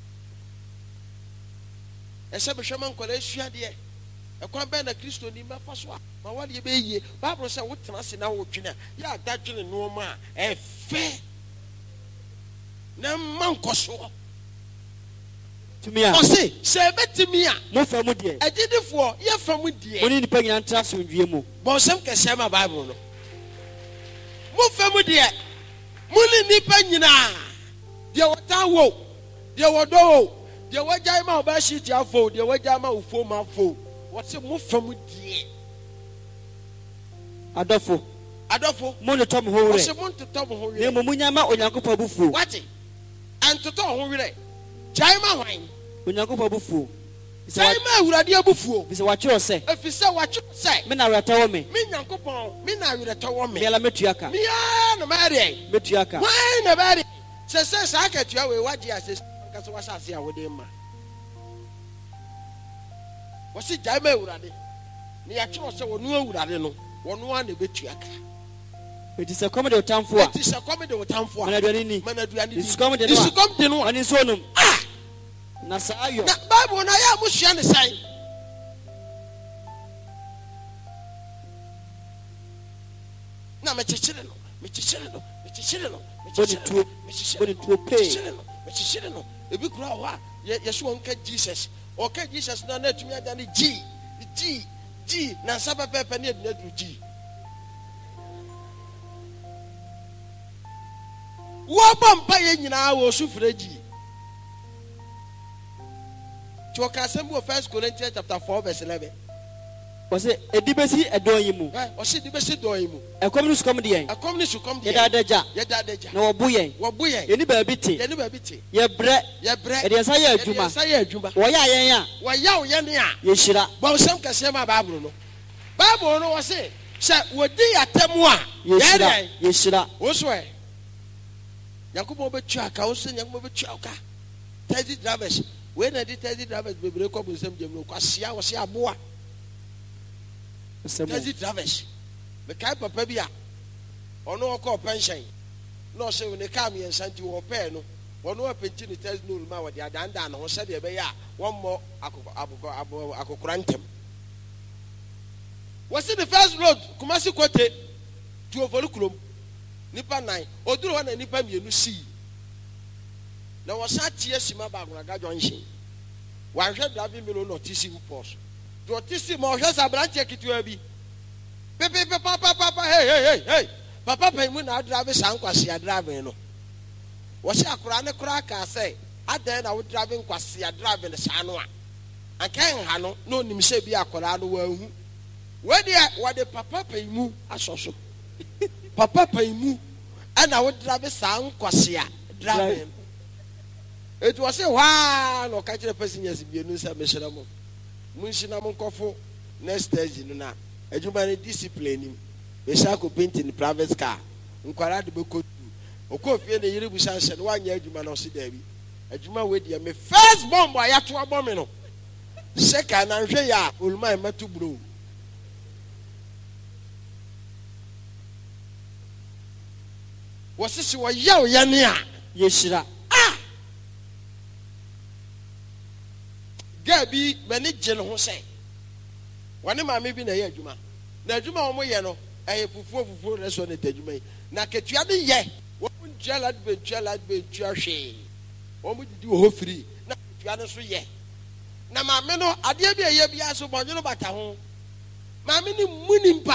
ese be hwema kwara asua de e kon be na kristoni ma fa so ma wale ebe yie bible say wo tena se na wo twena ya dagene no ma efe na mankoso
to me
o say betimi a
mo famu de
agidifo ye famu de
oni nipa nyina ntra so ndwie mu
bo sem kese ma bible no mo famu de muni nipa nyina de wota wo de wodo de wajai ma ba shi ti afo de wajai ma ufo ma afo wo say mo famu de adofo
mo le tom ho
re o say mo to tom ho re
ne mo munya ma onyankopɔ bufu
what and to ho re jai ma hwan
onyankopɔ bufu
jai ma urade abufuo
bi se wa kyerɛ sɛ
efise wa kyerɛ sɛ
me na werɛtɔ wɔ me
nyankopɔn me na werɛtɔ wɔ me
me ala metuaka
me ya na mare
metuaka
why na bare se sa ka tua we waje ase ka so wasa ase a wo de ma wo si jai ma urade ne ya kyerɛ sɛ wo no urade no wo no na betuaka.
It is a comedy of time for
it is a comedy of time for
Manaduani.
It's comedy. It's comedy. No,
and in sonum.
Ah,
Nasayo.
Na Bible na ya mushian say. Na me chichire no. Ebi kura ho ye so onka Jesus. Oka Jesus na tumi adane G na saba pepe na edunadu G. Wabampa ye nyina wo sufreji. Choka sembo 1 Corinthians chapter 4 verse 11.
Was it edibesi edoyimu?
O se dibesi doyimu.
E komni su komdi yen.
E komni su komdi.
Ye dadeja. Na wo buyen. Ye ni ba biti. Ye bre. E de nsa ye adwuma. Wo ya yen a.
Wo ya wo ye ne a.
Ye hira.
Ba osem kase ma Bible no. Bible no wo se wo di atemu a.
Ye hira.
Wo so e. Yakubu obetuaka wo se Yakubu obetuaka. Taxi drivers. When I did taxi drivers bebre ko bu sem jemno kwasia wo se aboa. Taxi drivers. Me kai papa bia. Ono ko pension. No se we ne kam yen santi wo pe no. Ono apenti ni taxi no ma wo de adanda na wo se de be ya. One more akokora ntem. Was it the first road Kumasi Kote to Ovolukulum? Nipa 9 oduru ho na nipa mienu si na wo sa tie sima ba aguna ga junction wa hwe driving melo no tisi pos do tisi mo hwe sa branch ekitua bi pepe papa hey papa pe mu na drive san kwase ya driving no wo se akura ne kura ka say adan na wo driving kwase ya driving sa no a Ankan ha no no nim se bi akwara no wa hu. We de papa paimu asoso. Papa paimu ana wo drive sa nkwase a drive. It was a wa no ka kire passengers bi enu sa mehira mo. Munshina mo nkofo next stage no na. Adwuma ne discipline nim. We shall go paint in the private car. Nkwara de be ko okofie ne yire busa nse no wanya adwuma no se da bi. Adwuma we de me first bomb ayato abome no. Seka na nhwe ya oluma matu bro. Wasisi wa yaw yane a
yeshira.
Gabi mani jeno ho se. Wane maame bi na ye adwuma. Na adwuma wo mo ye no eye fufuo reso na adwuma yi. Na ketua de ye. Wo njala de bentua hwe. Wo mo didi wo free. Na ketua no so ye. Na maame no ade bi eye bia so bonyo bata ho. Maame ni munimpa.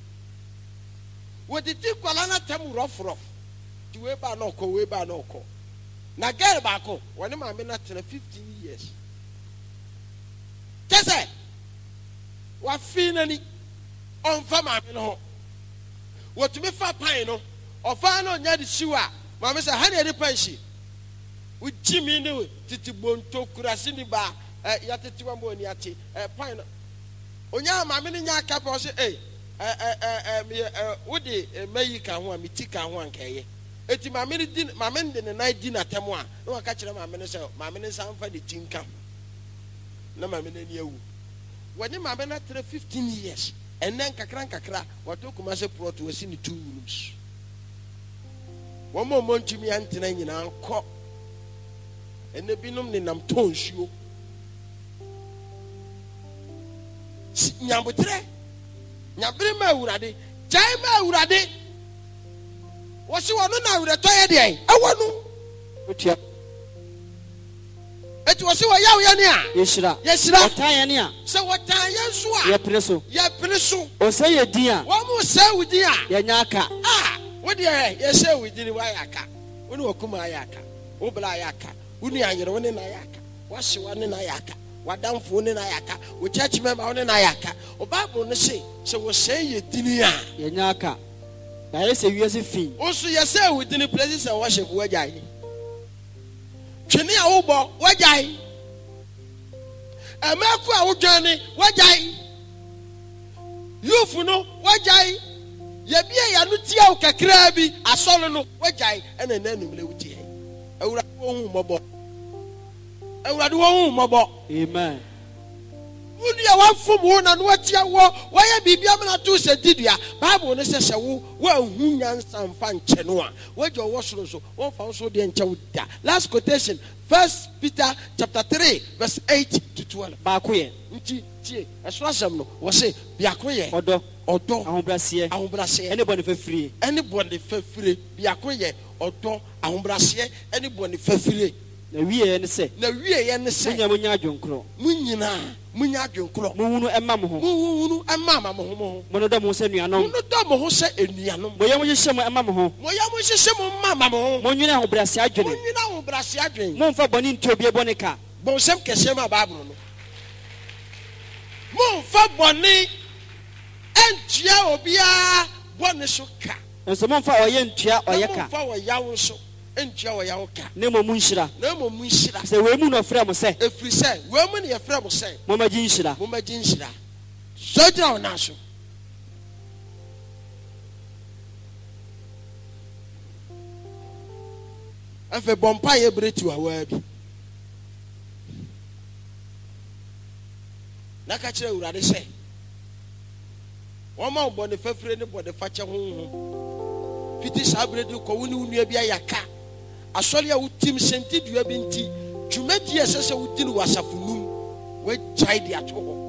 Wo didi kwala na tem rough. Ti we ba no ko. Na girl ba ko. Wane maame na tena 15 years. Kese wa finani on fa maame no wotumi fa pan no ofa no nya de siwa maame say ha na de pan shi ujimi ni titi bonto kurasi ni ba ya titi wa mo ni ati pan no onya maame ni nya ka pa o say wodi mayi ka ho a miti ka ho ankaye eti maame ni din maame ndi ne nai di na temo a no aka kire maame ne say maame ne san fa de tinka na maame na ni awu wani maame na 15 years and then kakra wato kuma se plot wasi ni 2 rooms wo mo ntumi antena nyina anko ene binom ni nam tonsuo nyambutre nyabire ma awurade jai ma awurade wo si wono na awurade to ye de awonu otua eti wo se wo yaw ya ne a
yeshira
wotan ya ne a se wotan ya nso a ye preso
o se ye din a
wo mu se wudi a
ye nya aka
wo de ye se wudi ni wa ya aka wo ne wakuma ya aka wo bla ya aka wo ni anyere wo ne na ya aka wo hye wo ne na ya aka wadamfo wo ne na ya aka wo church member wo ne na ya aka o bible no se wo se ye dini a
ye nya aka na ye se wiase fi
wo so ye se wudi ni places and worship wo agyae twene a wo bo wagyae amaku a wo dwane wagyae yufu no wagyae ye bia ya no tia wo kakra bi asolo no wagyae ena nanumle wutie awurade wo hu mobo
amen
uni ya wafum wo na no watia wo waya bibia me na to se didua bible no se wo hu nyansa mfa nche no a wajo wo soro so won fa so de nche wo da. Last quotation, 1 Peter chapter 3 verse 8 to 12.
Ba ko ye
nti tie eso asem no wo se bia ko ye
odo
ahobrase
anybody
fafire bia ko ye odo ahobrase anybody fafire
na wiye ye ne se munya adwonkro
munya adwonkro
muhunu emma mo ho mo do mo se nuanom moye mo hye mo emma mo ho
mama mo ho
mo nwina ahobrase adwene mo mfa boni ntobie boni ka
bon sem kese ma bible no mo mfa boni entua obia boni so ka
enso mo mfa oye ntua oye ka
mo mfa wo yawo so entua wo yawo ka
ne mo munhira se we mu no frɛ mo se
efri se we mu ne ye frɛ mo se
mo magi nhira
so dira ona so afa bompa ye bretu awa bi na ka kire urade se wo ma wo bone fafire ne bode fache honhom fiti sabredi ko woni unua bi ayaka asori a wutim senti dua bi nti dwumadi esese wudi no wasafunum we chai dia to ho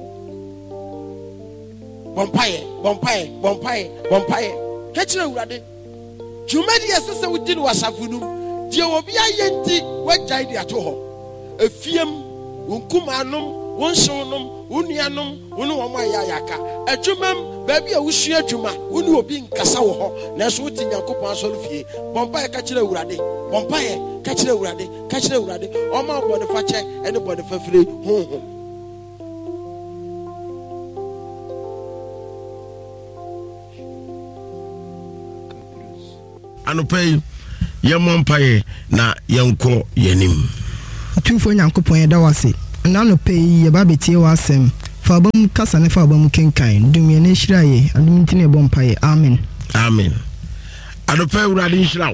bompaye ka kire urade dwumadi esese wudi no wasafunum die obi ayenti we chai dia to ho efiem wonkumanom wonsonom unuanom wonu wo ma yaka adwumam ba bia wusua adwuma wonu obi nkasa wo ho na so wuti Nyankopon asoro fie bompaye ka kire urade ka kire urade o ma bode fa che ene bode fa fire honhom
anopai yemompaye na yenko yenim
tufo nyankopon yeda wase na anopai ye ba betie wasem fa bam kasa ne fa bam kenkan dumye ne hiraye adum ntine bompaye amen
amen anopai urade nhirawo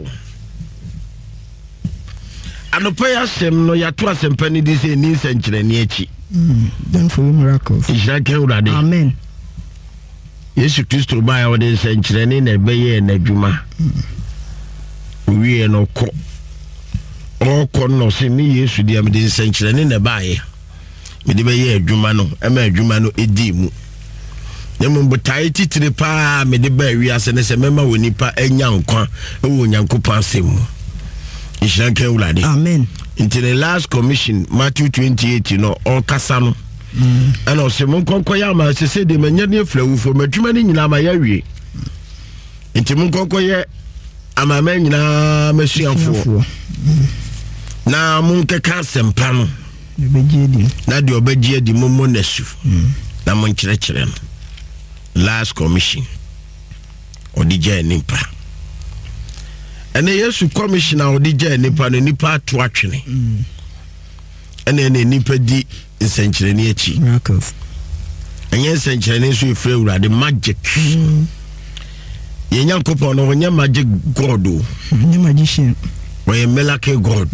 anopai asem no yato asempani di se ni senkyerene achi
don't for miracles
ishake urade
amen
Yesu Kristo ba ya wode senkyerene na beye na dwuma wiye no ko oko no se mi Yesu dia me de senkyerene na baye me de beye adwuma no ema adwuma no edi mu nemu botai titire pa me de ba wiase ne se mema woni pa enya nkwa ewo nyankopon asem ishake urade
amen
into the last commission Matthew 28 no all kasa no and also mon konkoya ma se de manya ne flawu fo madwuma ni nyina ma ya wie into mon konkoye amama nyina masuafo na mon keka sempa no na de obagie di momo nasu na mon kyerɛkyerɛ no last commission odija nipa ene Yesu commissioner odija nipa no nipa ato atwene ene nipa di nsenkyerene achi
miracles
enye nsenkyerene so efre urade magic yenya nkopon no wonya magic god o
nye magician
we miracle god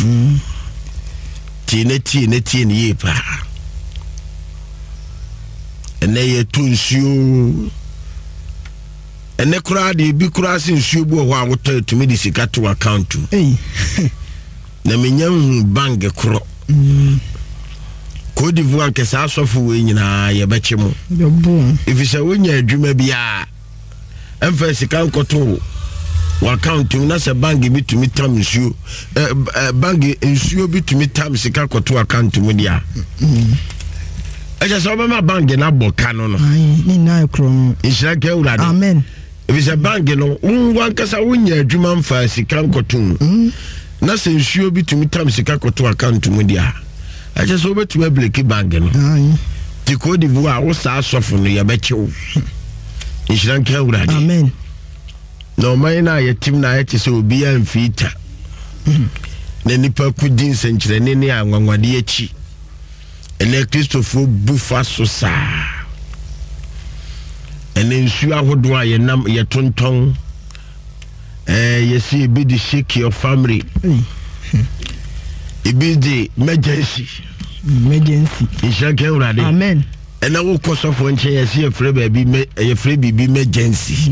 tie ne yepa ene ye tunsuo ene kura de bi kura sin nsuo bu ho a woto tumi di sika to account na menya bank kro Côte d'Ivoire ke sa asofu we nyina ye beche mo if say wonya adwuma bia emfa sika nkoto wa account na se bank bi tumi tam nsuo bank nsuo bi tumi tam sika koto account mu dia eja so be ma bank na boka no
ni na ekro
isha ke urade
amen
if say bank no wan kasa wonya adwuma mfa sika nkoto na se nsuo bi tumi tam sika koto account mu dia I just over to a blacky bag. The Côte d'Ivoire was our soften your betcho. You shouldn't care what I
amen.
No, mine I a team night so be and feet. Then could din century and any and one wadiachi. And then Christopher Buffa so sa. And then sure would do I your tongue. You see, be the shake your family. It be the emergency. Ishake urade.
Amen.
And I will cause of one chair see a free baby emergency.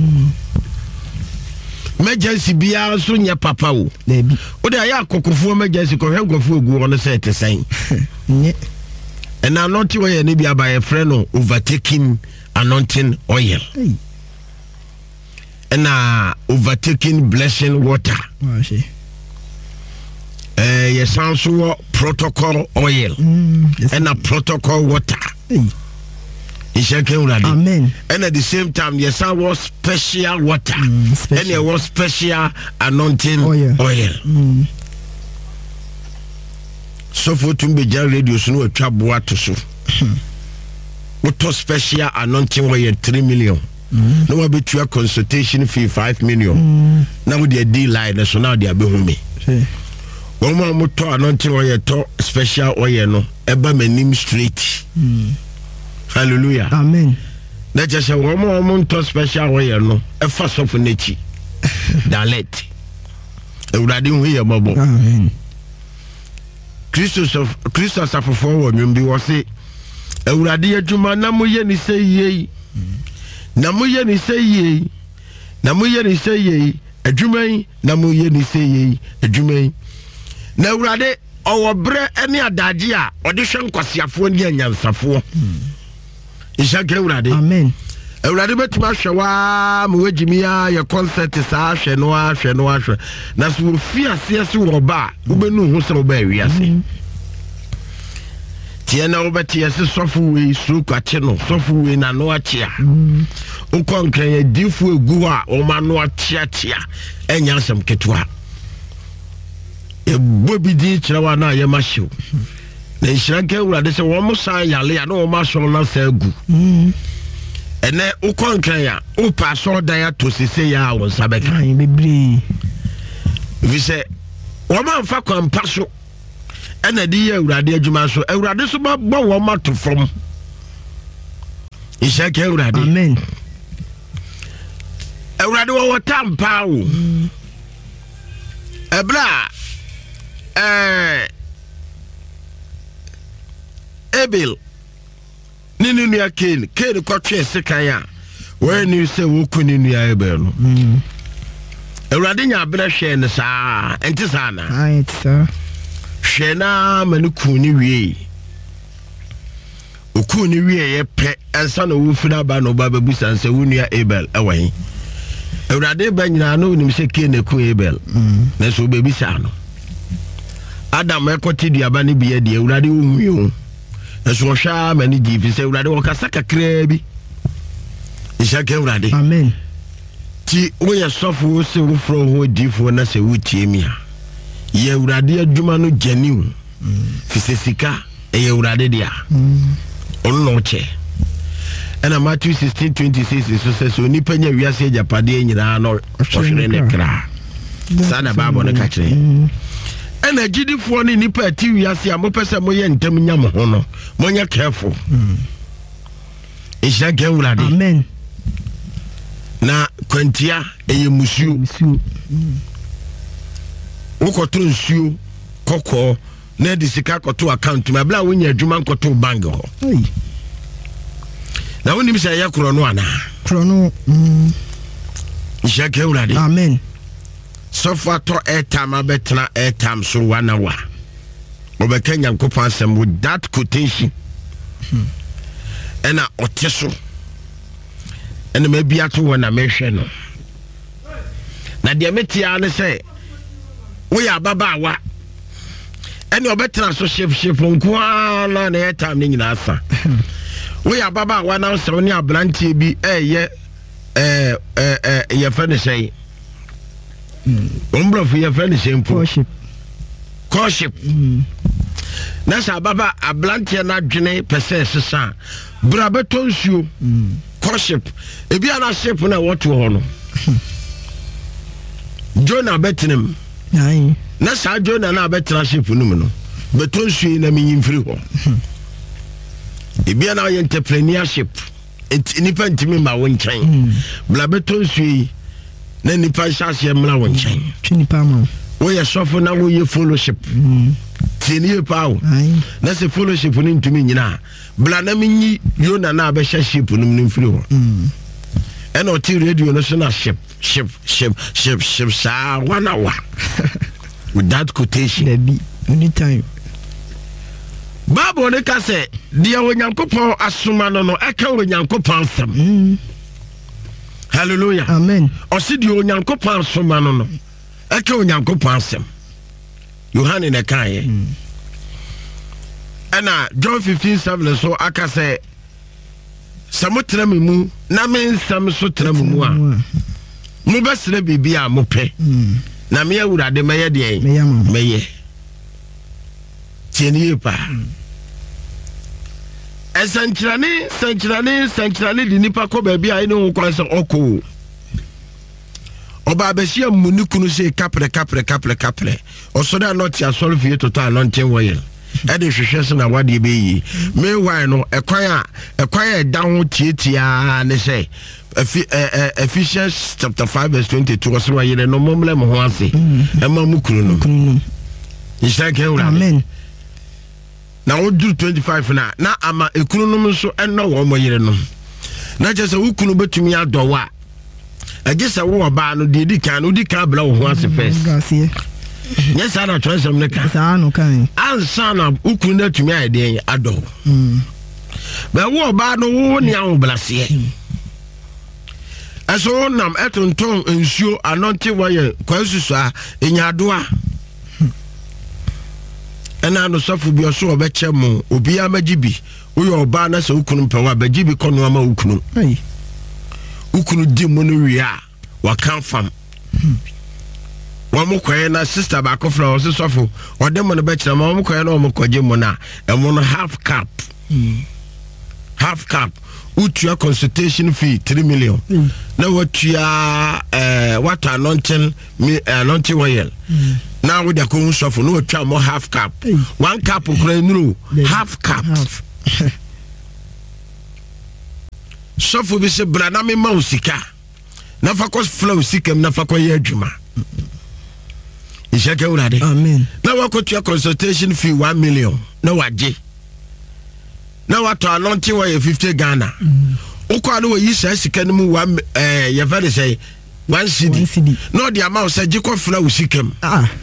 Emergency be also your papa.
Baby.
What are ya cocoa emergency? Go on the set the same. And I'm not where any be by a friend overtaking anointing oil. And overtaking blessing water. Yes, also protocol oil and a protocol water.
Amen.
And at the same time, yes, I was special water and there was special anointing oil. So for to be radio, so a trap water so. What was special anointing oil 3 million? No one be to a consultation fee 5 million. Now they deal line, so now they are behind me. One more to anointing oil to special oil no eba menim straight. Hallelujah.
Amen.
Na just one more to special oil no e fast of nature. Dalet. E urade hu ye bobo.
Amen.
Christus afofo wo nwumbi wo se e urade adwuma na moye ni sei yei. Na moye ni sei yei. Na moye ni sei yei. Adwuma na moye ni sei yei. Adwuma na urade owobre ene adage a ode hwe nkwasiafo ni anyansafo ishake urade
amen
urade betuma hwewa mo wagimia ye concert sa hwe no na so fi ase wo ba ubenu hu se wo ba wiase tie na wo beti ase sofo we su kwache no sofo we na no ache a ukonkran ye difu egu a o ma no ache enya asem ketwa bobi di chirawa na ye mahyew na nshranke urade se wo mo san yale ya na wo ma so na sa agu ene ukonkran ya upa so dan ya to sese ya wo sabeka
bebre
vi say woman fa kwampa so ena di ye awurade adwuma so awurade so ba woman to from ishake awurade
amen
awurade wo tampa wo ebra Abel ninu nua Cain kotwe sekan a we ni se wo kuni nua Abel no awurade nya abra hwe ne saa enti saa na
ai tsa
hwe na manu kuni wie okuni wie ye pe ansa na wo fina ba no ba babusan se wo nua Abel ewan awurade ba nyina no nim se Cain eku Abel na so babisa no Adam ekoti diaba ne bia de awurade wo huyo eso hwa mani gifi se awurade wo kasa kakra bi ishake awurade
amen
ti wo ye sofo se wo fro ho difo na se wo tie mi ha ye awurade adwuma no janiu fisesika ye awurade dia onno che ena Matthew 16:26 so se so ni panya wiase ajapade nyina no ohwere ne kra sana babo ne ka kire ena gidifo ni nipa ati wiase amopese moye ntam nya mo ho no monya careful ishake awurade
amen
na kwantia eye musuo wokotro nsuo kokko na de sika koto account ma bla wonya adwuma nkoto bank ho na wonim se ya kro no ana
kro no
ishake urade
amen
so far to airtime abetna airtime so 1 hour obeka nyankopon asem with that quotation ena oteso ena mabia to wona mehwe no na de metia ne se we ya baba wa ene obetna so ship nko na na airtime ni nyina asa we ya baba wa na so ne abrantie bi ye ye fa ne sei ombro ye fa ne shempo courtship na sa baba abrantie na dwene pese sesa bra beto nsuo courtship ebi ana ship na woto ho no Jonah betinem
ai
na sa Jonah na betra ship num no beto nsuo na menyimfiri ho ebi ana ye entrepreneurship nipa ntimi ma wo nkyɛn bla beto nsuo na nipa hyase mla wo nkyɛn
twinipa ma
wo ye sofo na wo ye fellowship tinie pawo na se fellowship ni ntumi nyina bla na menyi Yona na be ship num nimfiri ho ena oti radio no so na ship sa 1 hour with that quotation
anytime
Bible ne ka se dia onyankopon asoma no eka onyankopon sam hallelujah
amen
o se dia onyankopon asoma no eka onyankopon sam Yohane ne kan ye ana John 15:7 so aka se samotra mu na mensam so tra mu a mo besre bibia mo pe na me awurade meye de meye tienie pa sanchirane di nipa ko ba bia ene ho kwan se oko oba besia munikunu se kapre osoda not ya solve total anointing oil e de hwehwe se na wade be yi me why no ekwan e da ho tietia ne se Ephesians chapter 5:22 so wa yire no momle mo ho ase e ma mukunu no ishake ura
amen
na odu 25 na ama ekununum so eno wo mo yire no na je se wukunu betumi adowa agisa wo oba no de dikan bla wo ho ase first yes ana transam ne ka
sa no kan
ansa na wukunu na tumi ayede ado ba wo oba no wo ni an blase aso nam etonton nsuo anonte waye kwasusu a enyadoa ena no sofo bi oso obechemu obi amagibi uyo oba na se ukunu mpawa bagibi kono ama ukunu ukunu di mu no wia wa kan fam wa mo kwaye na sister ba kofra o se sofo ode mo no bechira ma mo kwaye na o mo kwaje mo na e mo no half cup utua consultation fee 3 million na watua what anointing oil now with the cool shuffle no try more half cup 1 cup no half cup shuffle be se brana me ma usika na fa ko flow sikem na fa ko ye adwuma ishake urade
amen
na wakotua consultation fee 1 million na waje na wato anointing oil 50 Ghana ukwa no yi sa sika no mu ye very say 1 cedi no the amount say jiko flow sikem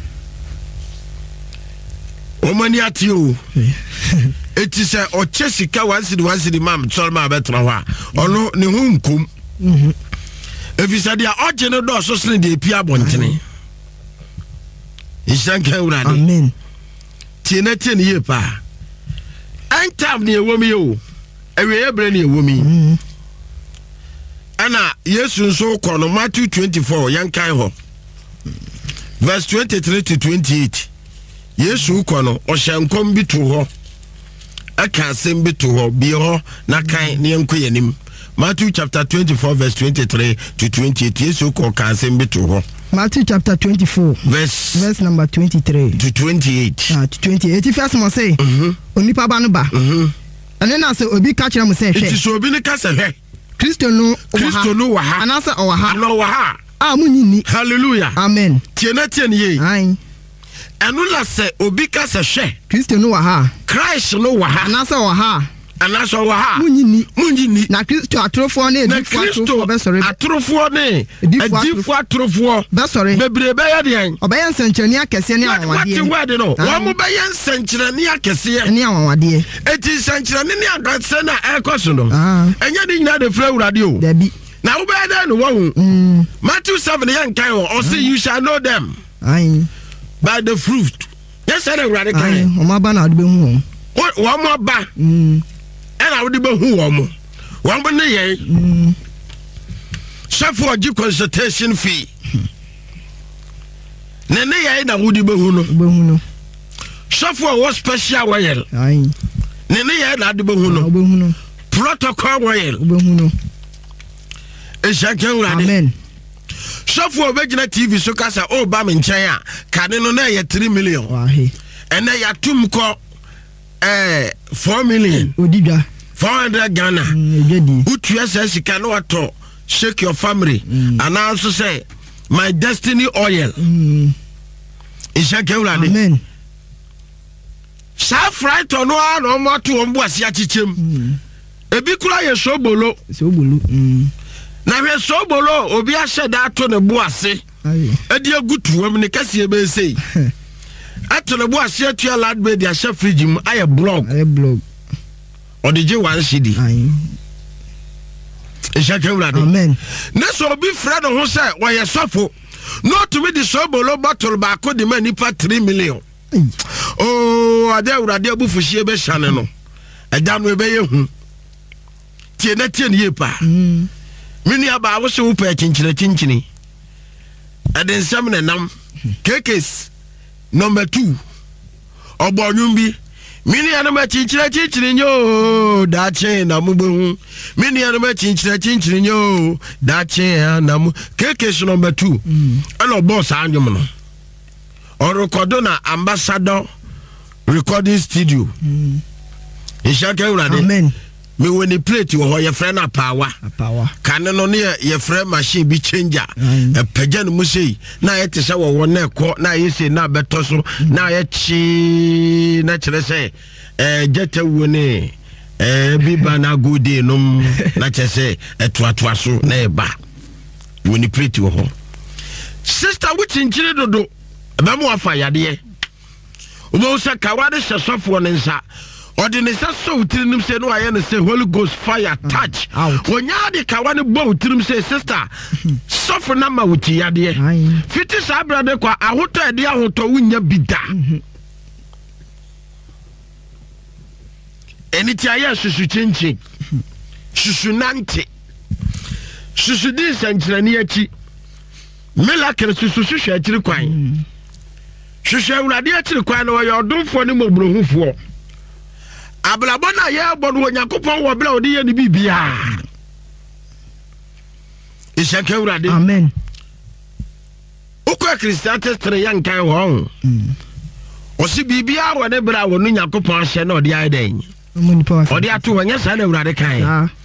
omani atio eti say o chesika 1 cedi mam tol ma betra ho a ono ne hu nkom efisa dia oje no do so sene de pia bontene ishanka urade
amen
tiene ye pa antam ne ewomi yo ewe ebre ne ewomi ana yesu nso ko no Matthew 24 yankan ho verse 23 to 28 yesu ko no o hyankom bi to ho aka asem bi to ho bi ho na kan ne yanko yanim Matthew chapter 24 verse 23 to 28 yesu ko ka asem bi to ho
Matthew chapter 24 verse number 23
to 28
to 28 if you must say onipa ba no ba and then say obi ka kire mo say hwe
it is obi ne ka say hwe
Kristo no
wa ha
anasa o wa ha
no wa ha
munyini
hallelujah
amen
tiene ye
ai
anu la se obi ka say hwe
Kristo no wa ha
Christ no wa ha
anasa wa ha
anaso wa ha
munyini na Kristo atrofo na edifo atrofo be sori
atrofo ne edifo atrofo be sori bebrebe ya de
obeyan sanchani akese ne awawade
what no wo mo beyan sanchani akese
ne awawade
eti sanchani ne akese na ekoso no enya de nyina de fra urade o
dabi
na wo be da no wo Matthew 7 yan kan o say you shall know them by the fruit yes say urade kan
o ma ba na ade be hu
wo mo ba and would be who one but ye for G consultation fee. Nene ye na would be who for what special oil. Nene ye na de behuno protocol oil. Amen. For Virginia TV so kasa o ba me nchen a kane no na ye 3 million. And na ya tum ko 4 million.
Odibia
400 Ghana. Utu asa sika no wato shake your family. And I also say my destiny oil. Ishake urade.
Amen.
Sa fright no no mo to ombu ase achichem. Ebi kura ye sobolo. Na we sobolo obi ahye da to ne bu ase. Edi agutu am ne kase be sei. Ato ne bu ase atua lad be dia hye fridge mu aye blog. Or the J1 CD.
Amen.
Neso be friend who say why you suffer. Not to me the sobolo battle back the money for 3 million. Oh, I dare radio bufu shebe shaneno. A damn we be you. Tienetian yepa. Mini aba was so pay chinchini. And then some nam cakes number 2. Obonyumbi. Mini anama chinchini nyo da chain na mubu. Mini anama chinchini nyo da chain na mu. Case number 2. Ano boss anyomo. Or recordona ambassador recording studio. Ishake urade.
Amen.
Me when the plate you your friend a power. Can no near your friend machine be changer. A pajan musi. Na yet is our one neck na you say na betoso. Na yet chi naturally say jetta wone biba na good day num na say a twatwaso na ba. When the plate you sister which in do Bamo afa yade Umo sa kawade se sofo ne nsa odi ne sa so utirim se no aye ne se Holy Ghost fire touch onya de kawane bo utirim se sister sofo na ma wuti yade fiti sa brade kwa ahoto ede ahoto wunya bida eni ti aye susu chinchin susu nante susu din sanchirani achi miracle susu susu achiri kwan hwehwe urade achiri kwan no yo domfo ne mobrohufo ablabo na ye bodo Yakopon wo bla odi ye ni bibia Ishaka urade.
Amen.
Ukwa Christianity stre yan kai wo. Osi bibia wo ne bra wo no Yakopon ahye na odi aiden. Odi ato wanya sa na urade kan.